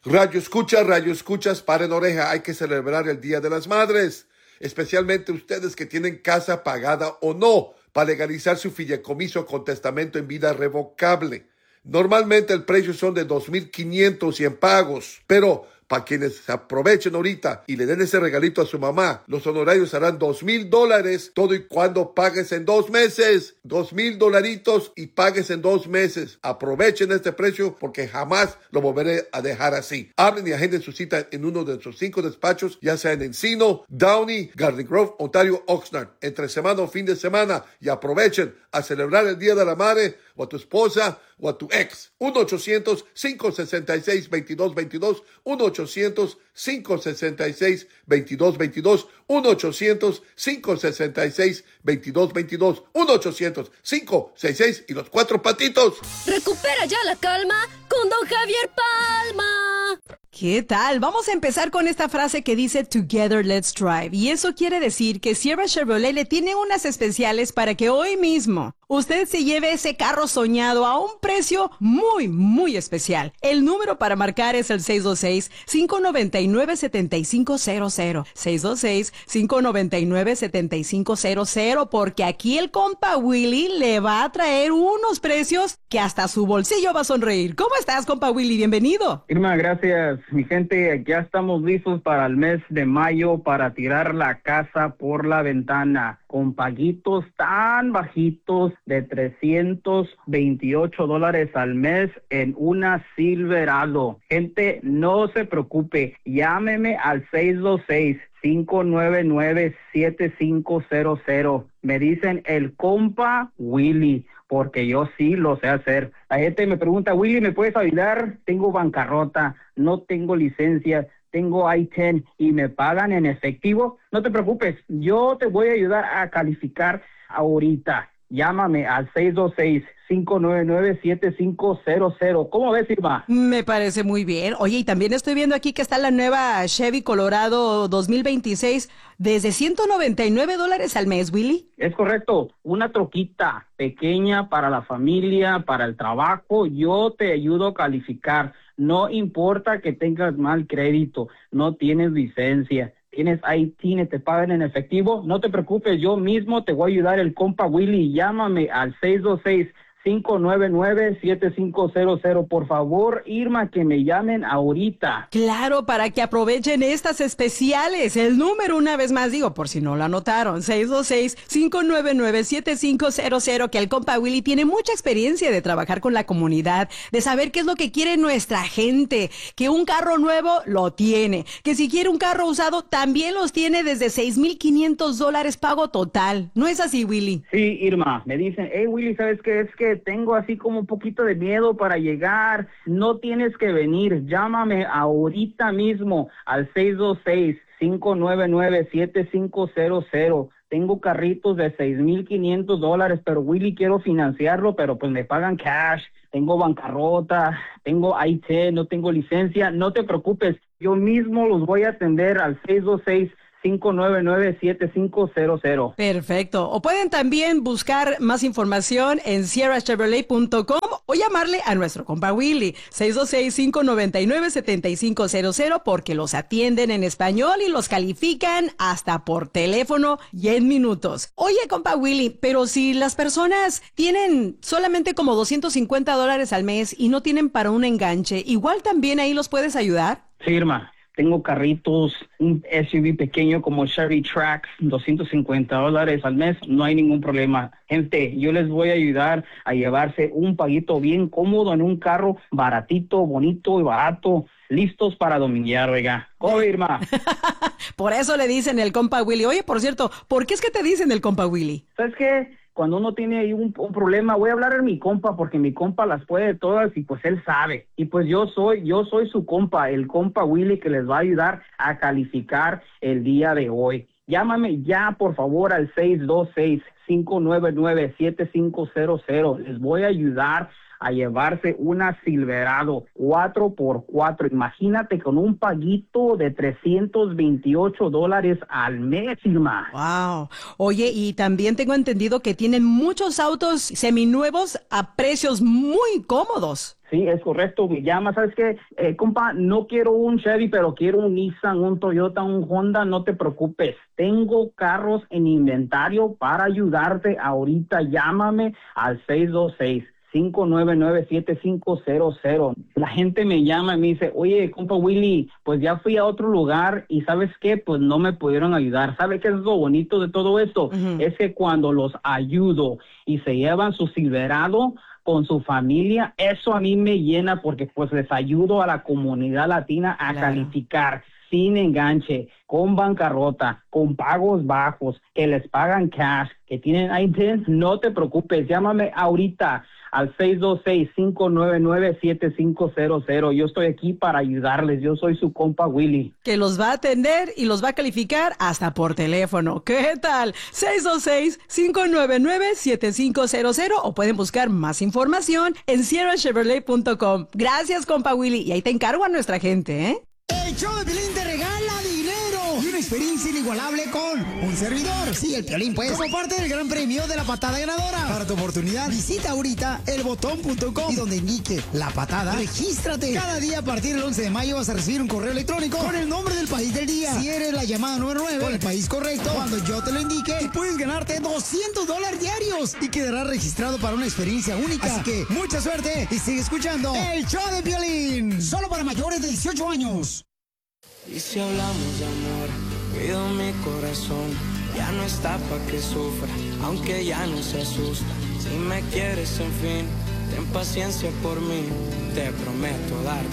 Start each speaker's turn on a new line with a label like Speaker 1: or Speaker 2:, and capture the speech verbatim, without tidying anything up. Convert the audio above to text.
Speaker 1: Radio escucha, radio escuchas, paren oreja, hay que celebrar el Día de las Madres, especialmente ustedes que tienen casa pagada o no, para legalizar su fideicomiso con testamento en vida revocable. Normalmente el precio son de dos mil quinientos y en pagos, pero para quienes se aprovechen ahorita y le den ese regalito a su mamá, los honorarios serán dos mil dólares, todo y cuando pagues en dos meses. Dos mil dolaritos y pagues en dos meses. Aprovechen este precio porque jamás lo volveré a dejar así. Hablen y agenden su cita en uno de nuestros cinco despachos, ya sea en Encino, Downey, Garden Grove, Ontario, Oxnard, entre semana o fin de semana, y aprovechen a celebrar el Día de la Madre o a tu esposa o a tu ex. uno ochocientos, cinco sesenta y seis, veintidós veintidós, uno ochocientos, cinco sesenta y seis, veintidós veintidós, uno ochocientos, cinco sesenta y seis, veintidós veintidós, uno ochocientos, cinco sesenta y seis y los cuatro patitos.
Speaker 2: Recupera ya la calma con Don Javier Palma.
Speaker 3: ¿Qué tal? Vamos a empezar con esta frase que dice Together Let's Drive. Y eso quiere decir que Sierra Chevrolet le tiene unas especiales para que hoy mismo usted se lleve ese carro soñado a un precio muy, muy especial. El número para marcar es el seis dos seis, cinco nueve nueve, siete cinco cero cero. seis dos seis, cinco nueve nueve, siete cinco cero cero, porque aquí el compa Willy le va a traer unos precios que hasta su bolsillo va a sonreír. ¿Cómo estás, compa Willy? Bienvenido.
Speaker 4: Irma, gracias. Mi gente, ya estamos listos para el mes de mayo para tirar la casa por la ventana con paguitos tan bajitos de trescientos veintiocho dólares al mes en una Silverado. Gente, no se preocupe, llámeme al seis dos seis, cinco nueve nueve, siete cinco cero cero. Me dicen el compa Willy, porque yo sí lo sé hacer. La gente me pregunta, Willy, ¿me puedes ayudar? Tengo bancarrota, no tengo licencia, tengo I diez y me pagan en efectivo. No te preocupes, yo te voy a ayudar a calificar ahorita. Llámame al seis dos seis, cinco nueve nueve, siete cinco cero cero. ¿Cómo ves, Irma?
Speaker 3: Me parece muy bien. Oye, y también estoy viendo aquí que está la nueva Chevy Colorado dos mil veintiséis desde ciento noventa y nueve dólares al mes, Willy.
Speaker 4: Es correcto. Una troquita pequeña para la familia, para el trabajo. Yo te ayudo a calificar. No importa que tengas mal crédito, no tienes licencia, tienes I T, te pagan en efectivo, no te preocupes, yo mismo te voy a ayudar, el compa Willy. Llámame al seis dos seis, cinco nueve nueve, siete cinco cero cero. Por favor, Irma, que me llamen ahorita.
Speaker 3: Claro, para que aprovechen estas especiales. El número, una vez más digo, por si no lo anotaron, seis dos seis, cinco nueve nueve, siete cinco cero cero, que el compa Willy tiene mucha experiencia de trabajar con la comunidad, de saber qué es lo que quiere nuestra gente, que un carro nuevo lo tiene, que si quiere un carro usado también los tiene desde seis mil quinientos dólares pago total. ¿No es así, Willy?
Speaker 4: Sí, Irma, me dicen, hey, Willy, ¿sabes qué? Es que tengo así como un poquito de miedo para llegar. No tienes que venir, llámame ahorita mismo al seis dos seis, cinco nueve nueve, siete cinco cero cero. Tengo carritos de seis mil quinientos dólares, pero Willy, quiero financiarlo, pero pues me pagan cash. Tengo bancarrota, tengo I T, no tengo licencia. No te preocupes, yo mismo los voy a atender al seis dos seis, cinco nueve nueve, siete cinco cero cero.
Speaker 3: Perfecto. O pueden también buscar más información en sierra chevrolet punto com o llamarle a nuestro compa Willy, seis dos seis, cinco nueve nueve, siete cinco cero cero, porque los atienden en español y los califican hasta por teléfono y en minutos. Oye, compa Willy, pero si las personas tienen solamente como doscientos cincuenta dólares al mes y no tienen para un enganche, ¿igual también ahí los puedes ayudar?
Speaker 4: Sí, Irma. Tengo carritos, un S U V pequeño como Chevy Trax, doscientos cincuenta dólares al mes, no hay ningún problema. Gente, yo les voy a ayudar a llevarse un paguito bien cómodo en un carro baratito, bonito y barato, listos para dominguear, oiga. ¿Cómo, Irma?
Speaker 3: Por eso le dicen el compa Willy. Oye, por cierto, ¿por qué es que te dicen el compa Willy?
Speaker 4: ¿Sabes qué? Cuando uno tiene ahí un, un problema, voy a hablar a mi compa, porque mi compa las puede todas y pues él sabe. Y pues yo soy, yo soy su compa, el compa Willy, que les va a ayudar a calificar el día de hoy. Llámame ya, por favor, al seis dos seis, cinco nueve nueve, siete cinco cero cero. Les voy a ayudar a llevarse una Silverado cuatro por cuatro. Imagínate con un paguito de trescientos veintiocho dólares al mes, Irma.
Speaker 3: Wow. Oye, y también tengo entendido que tienen muchos autos seminuevos a precios muy cómodos.
Speaker 4: Sí, es correcto. Me llama, ¿sabes qué? Eh, compa, no quiero un Chevy, pero quiero un Nissan, un Toyota, un Honda. No te preocupes. Tengo carros en inventario para ayudarte. Ahorita llámame al seis dos seis, cinco nueve nueve, siete cinco cero cero. La gente me llama y me dice, oye, compa Willy, pues ya fui a otro lugar y ¿sabes qué? Pues no me pudieron ayudar. ¿Sabe qué es lo bonito de todo esto? Uh-huh. Es que cuando los ayudo y se llevan su Silverado con su familia, eso a mí me llena porque pues les ayudo a la comunidad latina a claro. calificar sin enganche, con bancarrota, con pagos bajos, que les pagan cash, que tienen I T I N. No te preocupes, llámame ahorita al seis dos seis, cinco nueve nueve, siete cinco cero cero. Yo estoy aquí para ayudarles. Yo soy su compa Willy.
Speaker 3: Que los va a atender y los va a calificar hasta por teléfono. ¿Qué tal? seis dos seis, cinco nueve nueve, siete cinco cero cero o pueden buscar más información en sierra chevrolet punto com. Gracias, compa Willy. Y ahí te encargo a nuestra gente, ¿eh?
Speaker 5: El show de Piolín te regala dinero y una experiencia inigualable con un servidor. Sí, el Piolín, pues. Como parte del gran premio de la patada ganadora. Para tu oportunidad, visita ahorita el botón punto com y donde indique la patada, regístrate. Cada día a partir del once de mayo vas a recibir un correo electrónico con el nombre del país del día. Si eres la llamada número nueve con el país correcto, cuando yo te lo indique, y puedes ganarte doscientos dólares diarios y quedarás registrado para una experiencia única. Así que mucha suerte y sigue escuchando el show de Piolín. Solo para mayores de dieciocho años.
Speaker 6: Y si hablamos de amor, cuido mi corazón, ya no está pa' que sufra, aunque ya no se asusta. Si me quieres, en fin, ten paciencia por mí, te prometo darte